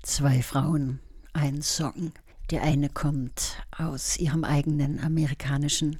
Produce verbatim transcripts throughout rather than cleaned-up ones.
Zwei Frauen, ein Song. Die eine kommt aus ihrem eigenen amerikanischen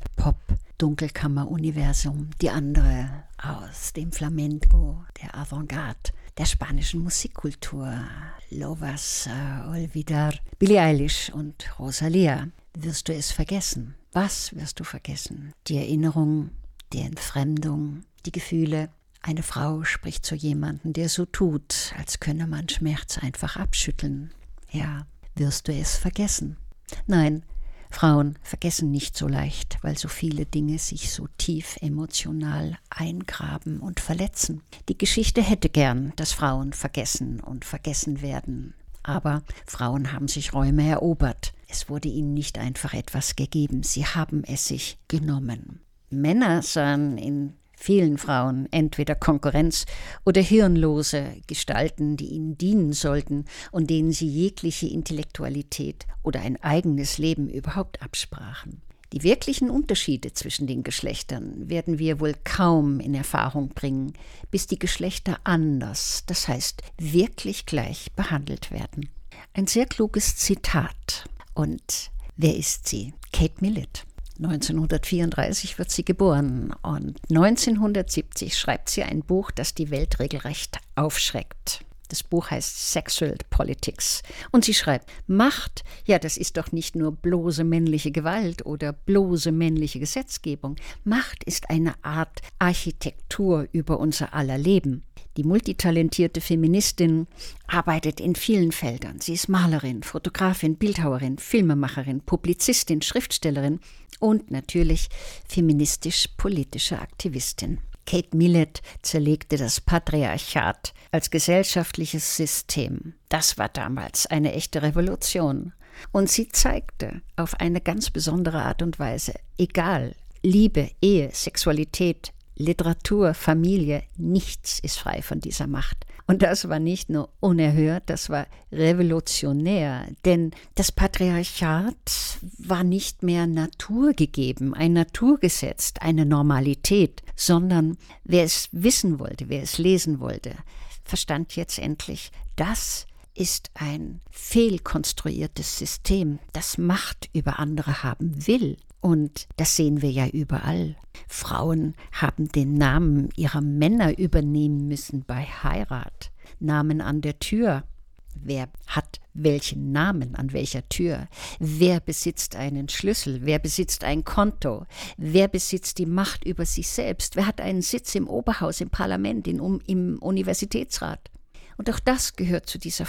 Pop-Dunkelkammer-Universum, die andere aus dem Flamenco, der Avantgarde, der spanischen Musikkultur. Lo vas a olvidar. Billie Eilish und Rosalía. Wirst du es vergessen? Was wirst du vergessen? Die Erinnerung, die Entfremdung, die Gefühle. Eine Frau spricht zu jemandem, der so tut, als könne man Schmerz einfach abschütteln. Ja, wirst du es vergessen? Nein, Frauen vergessen nicht so leicht, weil so viele Dinge sich so tief emotional eingraben und verletzen. Die Geschichte hätte gern, dass Frauen vergessen und vergessen werden. Aber Frauen haben sich Räume erobert. Es wurde ihnen nicht einfach etwas gegeben, sie haben es sich genommen. Männer sahen in vielen Frauen entweder Konkurrenz oder hirnlose Gestalten, die ihnen dienen sollten und denen sie jegliche Intellektualität oder ein eigenes Leben überhaupt absprachen. Die wirklichen Unterschiede zwischen den Geschlechtern werden wir wohl kaum in Erfahrung bringen, bis die Geschlechter anders, das heißt wirklich gleich behandelt werden. Ein sehr kluges Zitat. Und wer ist sie? Kate Millett. neunzehnhundertvierunddreißig wird sie geboren und neunzehnhundertsiebzig schreibt sie ein Buch, das die Welt regelrecht aufschreckt. Das Buch heißt Sexual Politics und sie schreibt, Macht, ja, das ist doch nicht nur bloße männliche Gewalt oder bloße männliche Gesetzgebung. Macht ist eine Art Architektur über unser aller Leben. Die multitalentierte Feministin arbeitet in vielen Feldern. Sie ist Malerin, Fotografin, Bildhauerin, Filmemacherin, Publizistin, Schriftstellerin und natürlich feministisch-politische Aktivistin. Kate Millett zerlegte das Patriarchat als gesellschaftliches System. Das war damals eine echte Revolution. Und sie zeigte auf eine ganz besondere Art und Weise, egal, Liebe, Ehe, Sexualität, Literatur, Familie, nichts ist frei von dieser Macht. Und das war nicht nur unerhört, das war revolutionär, denn das Patriarchat war nicht mehr naturgegeben, ein Naturgesetz, eine Normalität, sondern wer es wissen wollte, wer es lesen wollte, verstand jetzt endlich, das ist ein fehlkonstruiertes System, das Macht über andere haben will. Und das sehen wir ja überall. Frauen haben den Namen ihrer Männer übernehmen müssen bei Heirat. Namen an der Tür. Wer hat welchen Namen an welcher Tür? Wer besitzt einen Schlüssel? Wer besitzt ein Konto? Wer besitzt die Macht über sich selbst? Wer hat einen Sitz im Oberhaus, im Parlament, in, um, im Universitätsrat? Und auch das gehört zu dieser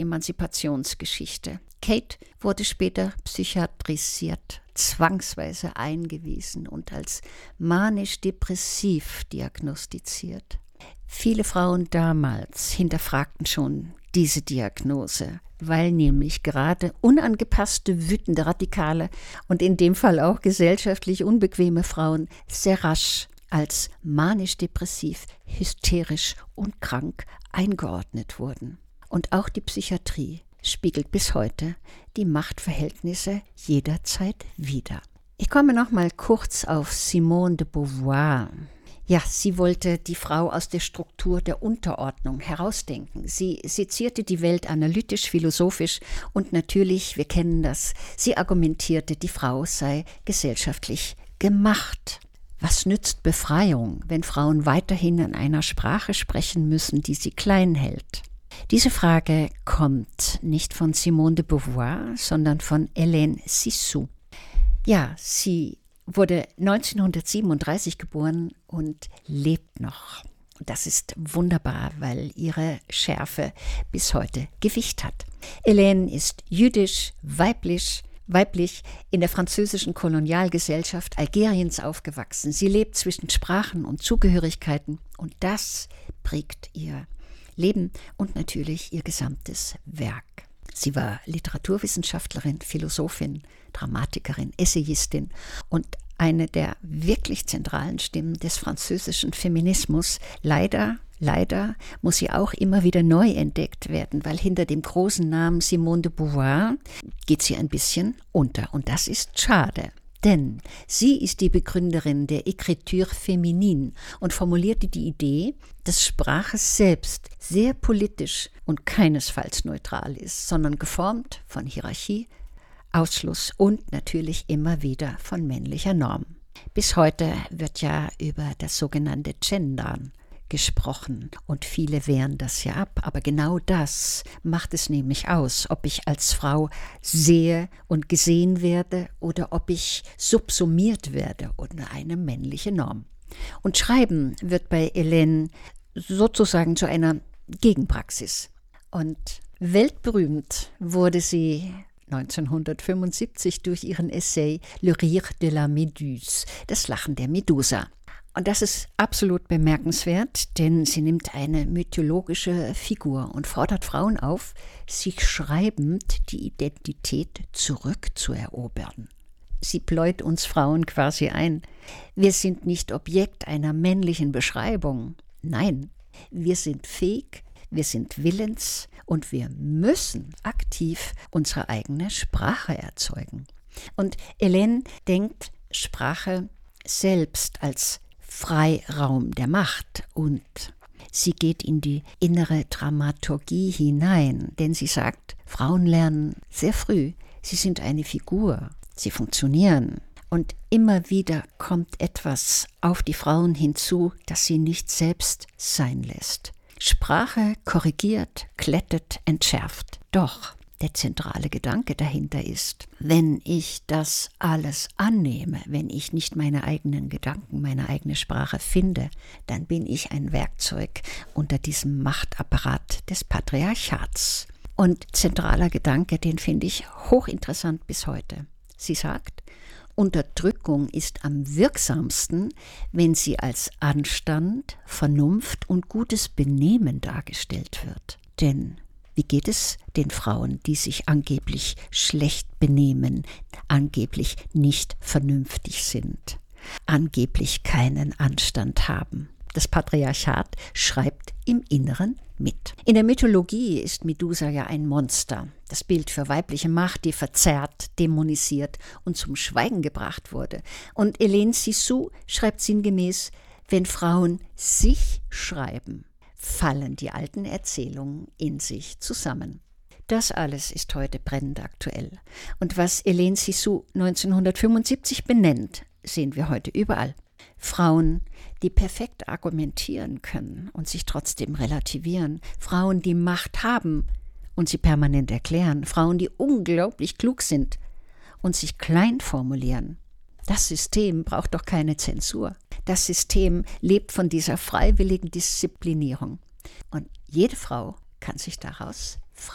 Frauen-Emanzipationsgeschichte. Kate wurde später psychiatrisiert, zwangsweise eingewiesen und als manisch-depressiv diagnostiziert. Viele Frauen damals hinterfragten schon diese Diagnose, weil nämlich gerade unangepasste, wütende, radikale und in dem Fall auch gesellschaftlich unbequeme Frauen sehr rasch als manisch-depressiv, hysterisch und krank eingeordnet wurden. Und auch die Psychiatrie spiegelt bis heute die Machtverhältnisse jederzeit wider. Ich komme noch mal kurz auf Simone de Beauvoir. Ja, sie wollte die Frau aus der Struktur der Unterordnung herausdenken. Sie sezierte die Welt analytisch, philosophisch und natürlich, wir kennen das, sie argumentierte, die Frau sei gesellschaftlich gemacht. Was nützt Befreiung, wenn Frauen weiterhin in einer Sprache sprechen müssen, die sie klein hält? Diese Frage kommt nicht von Simone de Beauvoir, sondern von Hélène Cixous. Ja, sie wurde neunzehnhundertsiebenunddreißig geboren und lebt noch. Das ist wunderbar, weil ihre Schärfe bis heute Gewicht hat. Hélène ist jüdisch, weiblich, weiblich in der französischen Kolonialgesellschaft Algeriens aufgewachsen. Sie lebt zwischen Sprachen und Zugehörigkeiten und das prägt ihr Leben und natürlich ihr gesamtes Werk. Sie war Literaturwissenschaftlerin, Philosophin, Dramatikerin, Essayistin und eine der wirklich zentralen Stimmen des französischen Feminismus. Leider, leider muss sie auch immer wieder neu entdeckt werden, weil hinter dem großen Namen Simone de Beauvoir geht sie ein bisschen unter und das ist schade. Denn sie ist die Begründerin der Écriture féminine und formulierte die Idee, dass Sprache selbst sehr politisch und keinesfalls neutral ist, sondern geformt von Hierarchie, Ausschluss und natürlich immer wieder von männlicher Norm. Bis heute wird ja über das sogenannte Gendern gesprochen und viele wehren das ja ab. Aber genau das macht es nämlich aus, ob ich als Frau sehe und gesehen werde oder ob ich subsumiert werde unter eine männliche Norm. Und Schreiben wird bei Hélène sozusagen zu einer Gegenpraxis. Und weltberühmt wurde sie neunzehnhundertfünfundsiebzig durch ihren Essay Le Rire de la Méduse, das Lachen der Medusa. Und das ist absolut bemerkenswert, denn sie nimmt eine mythologische Figur und fordert Frauen auf, sich schreibend die Identität zurückzuerobern. Sie bläut uns Frauen quasi ein. Wir sind nicht Objekt einer männlichen Beschreibung. Nein, wir sind fähig, wir sind willens und wir müssen aktiv unsere eigene Sprache erzeugen. Und Hélène denkt Sprache selbst als Freiraum der Macht und sie geht in die innere Dramaturgie hinein, denn sie sagt, Frauen lernen sehr früh, sie sind eine Figur, sie funktionieren und immer wieder kommt etwas auf die Frauen hinzu, das sie nicht selbst sein lässt. Sprache korrigiert, glättet, entschärft. Doch der zentrale Gedanke dahinter ist, wenn ich das alles annehme, wenn ich nicht meine eigenen Gedanken, meine eigene Sprache finde, dann bin ich ein Werkzeug unter diesem Machtapparat des Patriarchats. Und zentraler Gedanke, den finde ich hochinteressant bis heute. Sie sagt, Unterdrückung ist am wirksamsten, wenn sie als Anstand, Vernunft und gutes Benehmen dargestellt wird. Denn wie geht es den Frauen, die sich angeblich schlecht benehmen, angeblich nicht vernünftig sind, angeblich keinen Anstand haben? Das Patriarchat schreibt im Inneren mit. In der Mythologie ist Medusa ja ein Monster, das Bild für weibliche Macht, die verzerrt, dämonisiert und zum Schweigen gebracht wurde. Und Hélène Cixous schreibt sinngemäß, wenn Frauen sich schreiben, fallen die alten Erzählungen in sich zusammen. Das alles ist heute brennend aktuell. Und was Hélène Cixous neunzehnhundertfünfundsiebzig benennt, sehen wir heute überall. Frauen, die perfekt argumentieren können und sich trotzdem relativieren. Frauen, die Macht haben und sie permanent erklären. Frauen, die unglaublich klug sind und sich klein formulieren. Das System braucht doch keine Zensur. Das System lebt von dieser freiwilligen Disziplinierung. Und jede Frau kann sich daraus